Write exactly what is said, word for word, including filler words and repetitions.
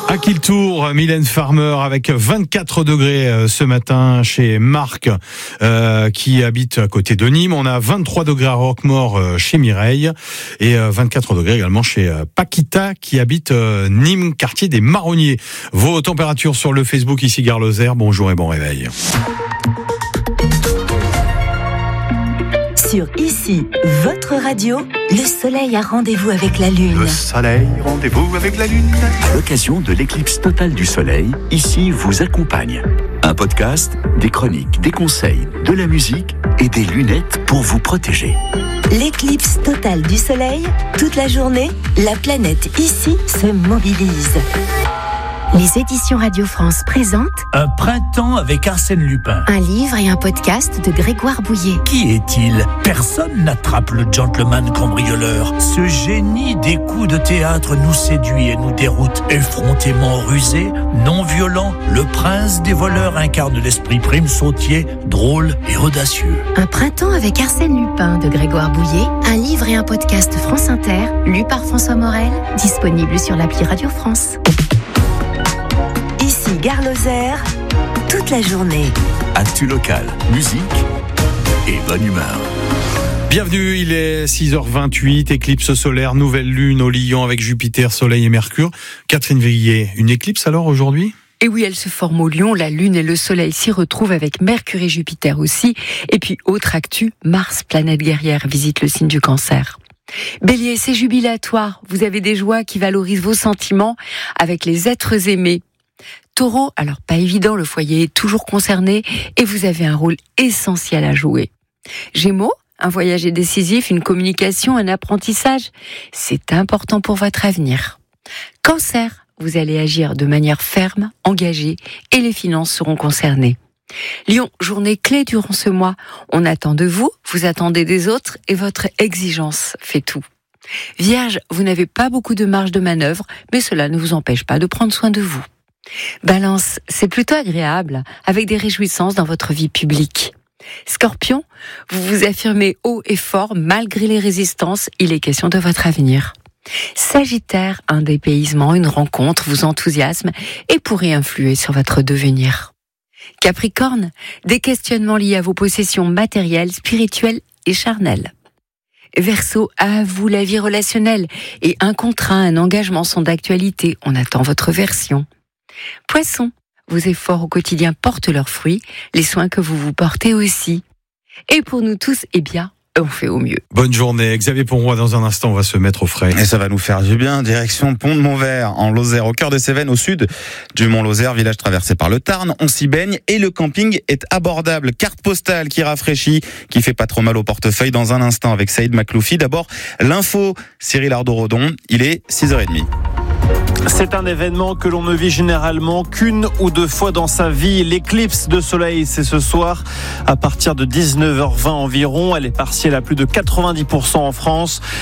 À qui le tour, Mylène Farmer avec vingt-quatre degrés ce matin chez Marc euh, qui habite à côté de Nîmes. On a vingt-trois degrés à Roquemaure chez Mireille et vingt-quatre degrés également chez Paquita qui habite Nîmes, quartier des Marronniers. Vos températures sur le Facebook ici Gare Lozère. Bonjour et bon réveil. Sur Ici, votre radio, le soleil a rendez-vous avec la lune. Le soleil, rendez-vous avec la lune. À l'occasion de l'éclipse totale du soleil, Ici vous accompagne. Un podcast, des chroniques, des conseils, de la musique et des lunettes pour vous protéger. L'éclipse totale du soleil, toute la journée, la planète Ici se mobilise. Les éditions Radio France présentent Un printemps avec Arsène Lupin. un livre et un podcast de Grégoire Bouillet. Qui est-il ? Personne n'attrape le gentleman cambrioleur. Ce génie des coups de théâtre nous séduit et nous déroute. Effrontément rusé, non violent, le prince des voleurs incarne l'esprit prime sautier, drôle et audacieux. Un printemps avec Arsène Lupin de Grégoire Bouillet, un livre et un podcast France Inter, lu par François Morel, disponible sur l'appli Radio France. Ici Gare Lozère, toute la journée. Actu local, musique et bonne humeur. Bienvenue, il est six heures vingt-huit, éclipse solaire, nouvelle lune au Lion avec Jupiter, Soleil et Mercure. Catherine Villiers, une éclipse alors aujourd'hui ? Et oui, elle se forme au Lion, la Lune et le Soleil s'y retrouvent avec Mercure et Jupiter aussi. Et puis, autre actu, Mars, planète guerrière, visite le signe du Cancer. Bélier, c'est jubilatoire, vous avez des joies qui valorisent vos sentiments avec les êtres aimés. Taureau, alors pas évident, le foyer est toujours concerné et vous avez un rôle essentiel à jouer. Gémeaux, un voyage est décisif, une communication, un apprentissage, c'est important pour votre avenir. Cancer, vous allez agir de manière ferme, engagée et les finances seront concernées. Lion, journée clé durant ce mois, on attend de vous, vous attendez des autres et votre exigence fait tout. Vierge, vous n'avez pas beaucoup de marge de manœuvre, mais cela ne vous empêche pas de prendre soin de vous. Balance, c'est plutôt agréable, avec des réjouissances dans votre vie publique. Scorpion, vous vous affirmez haut et fort, malgré les résistances, il est question de votre avenir. Sagittaire, un dépaysement, une rencontre vous enthousiasme et pourrait influer sur votre devenir. Capricorne, des questionnements liés à vos possessions matérielles, spirituelles et charnelles. Verseau, à vous la vie relationnelle et un contrat, un engagement sont d'actualité, on attend votre version. Poisson, vos efforts au quotidien portent leurs fruits, les soins que vous vous portez aussi. Et pour nous tous, eh bien, on fait au mieux. Bonne journée. Xavier Ponroy, dans un instant, on va se mettre au frais. Et ça va nous faire du bien. Direction Pont de Montvert, en Lozère, au cœur de Cévennes, au sud du Mont-Lozère, village traversé par le Tarn. On s'y baigne et le camping est abordable. Carte postale qui rafraîchit, qui fait pas trop mal au portefeuille. Dans un instant avec Saïd Makloufi. D'abord, l'info, Cyril Ardo-Rodon. Il est six heures trente. C'est un événement que l'on ne vit généralement qu'une ou deux fois dans sa vie. L'éclipse de soleil, c'est ce soir à partir de dix-neuf heures vingt environ. Elle est partielle à plus de quatre-vingt-dix pour cent en France.